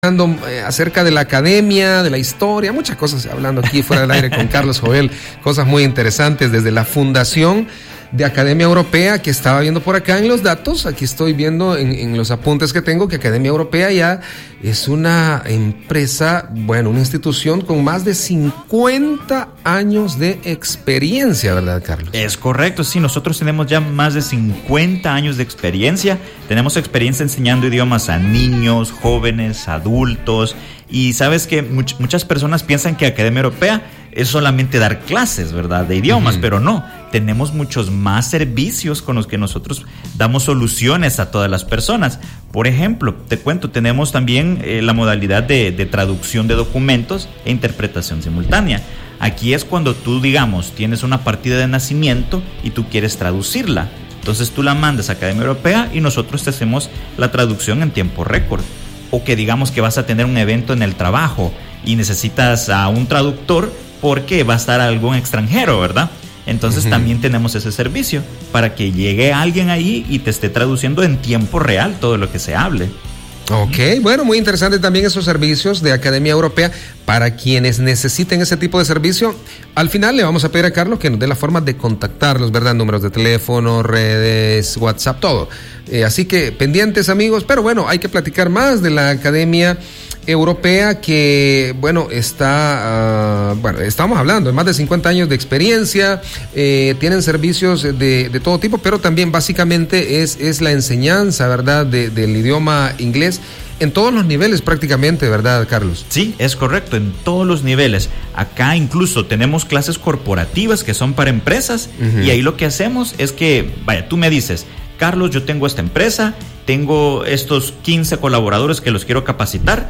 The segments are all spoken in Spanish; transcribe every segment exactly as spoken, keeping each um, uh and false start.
acerca de la academia, de la historia, muchas cosas hablando aquí fuera del aire con Carlos Jovel, cosas muy interesantes desde la fundación de Academia Europea, que estaba viendo por acá en los datos. Aquí estoy viendo en, en los apuntes que tengo que Academia Europea ya es una empresa, bueno, una institución con más de cincuenta años de experiencia, ¿verdad, Carlos? Es correcto, sí, nosotros tenemos ya más de cincuenta años de experiencia. Tenemos experiencia enseñando idiomas a niños, jóvenes, adultos. Y sabes que much- muchas personas piensan que Academia Europea es solamente dar clases, ¿verdad?, de idiomas, uh-huh. Pero no, tenemos muchos más servicios con los que nosotros damos soluciones a todas las personas. Por ejemplo, te cuento, tenemos también eh, la modalidad de, de traducción de documentos e interpretación simultánea. Aquí es cuando tú, digamos, tienes una partida de nacimiento y tú quieres traducirla. Entonces tú la mandas a Academia Europea y nosotros te hacemos la traducción en tiempo récord. O que digamos que vas a tener un evento en el trabajo y necesitas a un traductor porque va a estar algún extranjero, ¿verdad? Entonces uh-huh. también tenemos ese servicio para que llegue alguien ahí y te esté traduciendo en tiempo real todo lo que se hable. Ok, bueno, muy interesante también esos servicios de Academia Europea para quienes necesiten ese tipo de servicio. Al final le vamos a pedir a Carlos que nos dé la forma de contactarlos, ¿verdad? Números de teléfono, redes, WhatsApp, todo. Eh, así que pendientes, amigos, pero bueno, hay que platicar más de la Academia Europea que, bueno, está, uh, bueno, estamos hablando de más de cincuenta años de experiencia, eh, tienen servicios de, de todo tipo, pero también básicamente es, es la enseñanza, ¿verdad?, de, del idioma inglés en todos los niveles prácticamente, ¿verdad, Carlos? Sí, es correcto, en todos los niveles. Acá incluso tenemos clases corporativas que son para empresas uh-huh. y ahí lo que hacemos es que, vaya, tú me dices, Carlos, yo tengo esta empresa, tengo estos quince colaboradores que los quiero capacitar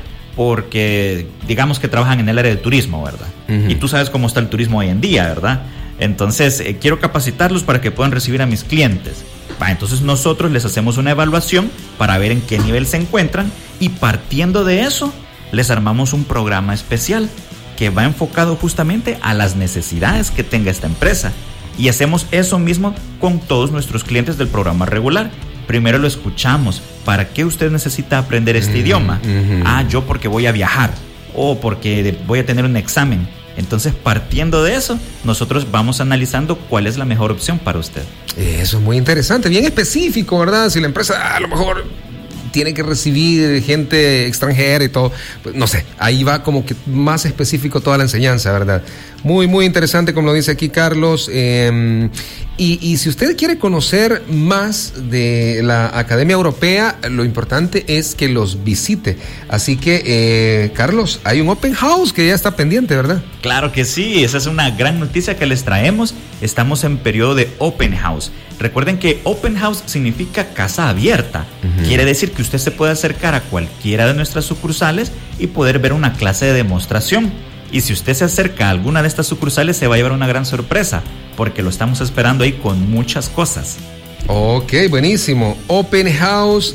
porque digamos que trabajan en el área de turismo, ¿verdad? Uh-huh. Y tú sabes cómo está el turismo hoy en día, ¿verdad? Entonces, eh, quiero capacitarlos para que puedan recibir a mis clientes. Va, entonces nosotros les hacemos una evaluación para ver en qué nivel se encuentran y partiendo de eso, les armamos un programa especial que va enfocado justamente a las necesidades que tenga esta empresa. Y hacemos eso mismo con todos nuestros clientes del programa regular. Primero lo escuchamos. ¿Para qué usted necesita aprender este uh-huh, idioma? Uh-huh. Ah, yo porque voy a viajar o porque voy a tener un examen. Entonces, partiendo de eso, nosotros vamos analizando cuál es la mejor opción para usted. Eso es muy interesante, bien específico, ¿verdad? Si la empresa a lo mejor tiene que recibir gente extranjera y todo, pues, no sé, ahí va como que más específico toda la enseñanza, ¿verdad? Muy, muy interesante, como lo dice aquí Carlos. Eh, y, y si usted quiere conocer más de la Academia Europea, lo importante es que los visite. Así que, eh, Carlos, hay un open house que ya está pendiente, ¿verdad? Claro que sí, esa es una gran noticia que les traemos. Estamos en periodo de open house. Recuerden que open house significa casa abierta. Uh-huh. Quiere decir que usted se puede acercar a cualquiera de nuestras sucursales y poder ver una clase de demostración. Y si usted se acerca a alguna de estas sucursales, se va a llevar una gran sorpresa, porque lo estamos esperando ahí con muchas cosas. Ok, buenísimo. Open House,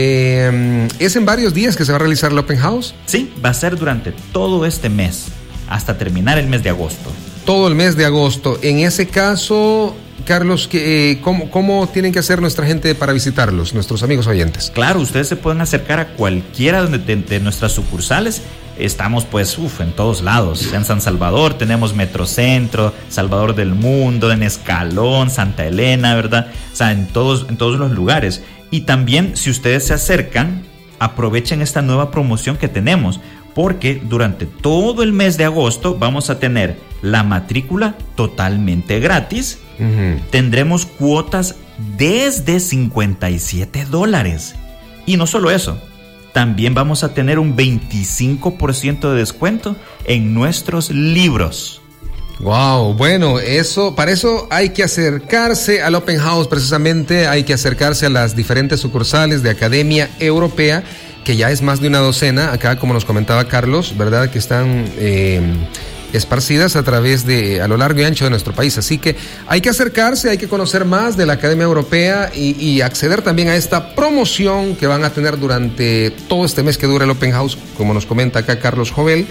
eh, ¿es en varios días que se va a realizar el Open House? Sí, va a ser durante todo este mes, hasta terminar el mes de agosto. Todo el mes de agosto. En ese caso, Carlos, ¿qué, cómo, ¿cómo tienen que hacer nuestra gente para visitarlos, nuestros amigos oyentes? Claro, ustedes se pueden acercar a cualquiera de, de, de nuestras sucursales. Estamos pues uf, en todos lados. En San Salvador tenemos Metrocentro, Salvador del Mundo, en Escalón, Santa Elena, ¿verdad? O sea, en todos, en todos los lugares. Y también, si ustedes se acercan, aprovechen esta nueva promoción que tenemos, porque durante todo el mes de agosto vamos a tener la matrícula totalmente gratis. Uh-huh. Tendremos cuotas desde cincuenta y siete dólares. Y no solo eso, también vamos a tener un veinticinco por ciento de descuento en nuestros libros. Wow, bueno, eso, para eso hay que acercarse al Open House, precisamente hay que acercarse a las diferentes sucursales de Academia Europea, que ya es más de una docena, acá como nos comentaba Carlos, ¿verdad? Que están eh, esparcidas a través de, a lo largo y ancho de nuestro país. Así que hay que acercarse, hay que conocer más de la Academia Europea y, y acceder también a esta promoción que van a tener durante todo este mes que dura el Open House, como nos comenta acá Carlos Jovel.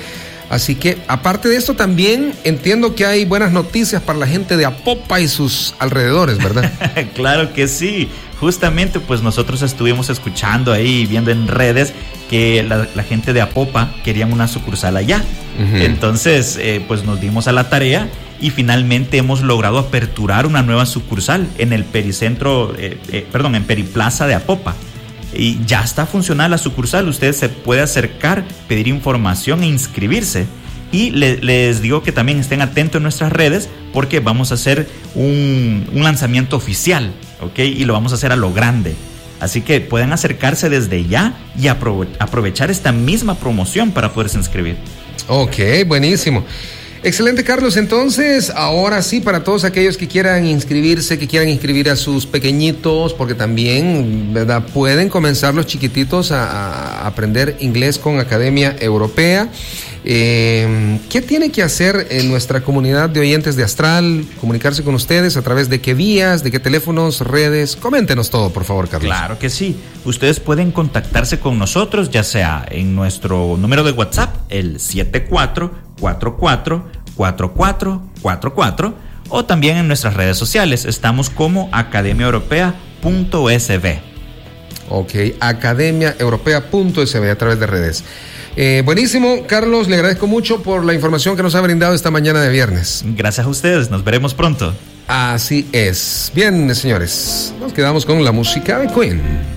Así que, aparte de esto, también entiendo que hay buenas noticias para la gente de Apopa y sus alrededores, ¿verdad? Claro que sí. Justamente, pues nosotros estuvimos escuchando ahí, viendo en redes que la, la gente de Apopa querían una sucursal allá. Uh-huh. Entonces, eh, pues nos dimos a la tarea y finalmente hemos logrado aperturar una nueva sucursal en el pericentro, eh, eh, perdón, en Periplaza de Apopa. Y ya está funcional la sucursal. Usted se puede acercar, pedir información e inscribirse. Y le, les digo que también estén atentos en nuestras redes porque vamos a hacer un, un lanzamiento oficial, ¿ok? Y lo vamos a hacer a lo grande. Así que pueden acercarse desde ya y aprove- aprovechar esta misma promoción para poderse inscribir. Ok, buenísimo. Excelente, Carlos. Entonces, ahora sí, para todos aquellos que quieran inscribirse, que quieran inscribir a sus pequeñitos, porque también, ¿verdad?, pueden comenzar los chiquititos a, a aprender inglés con Academia Europea. Eh, ¿Qué tiene que hacer en nuestra comunidad de oyentes de Astral? Comunicarse con ustedes a través de qué vías, de qué teléfonos, redes. Coméntenos todo, por favor, Carlos. Claro que sí. Ustedes pueden contactarse con nosotros, ya sea en nuestro número de WhatsApp, el siete cuatro cuatro cuatro cuatro cuatro cuatro cuatro, o también en nuestras redes sociales. Estamos como academia europea punto s b. Ok, academia europea punto s b a través de redes. Eh, buenísimo, Carlos, le agradezco mucho por la información que nos ha brindado esta mañana de viernes. Gracias a ustedes, nos veremos pronto. Así es. Bien, señores, nos quedamos con la música de Queen.